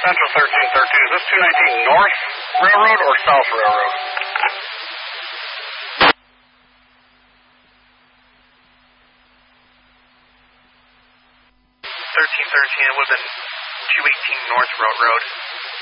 Central 1313. Is this 219 North Railroad or South Railroad? 1313, it would have been 218 North Road.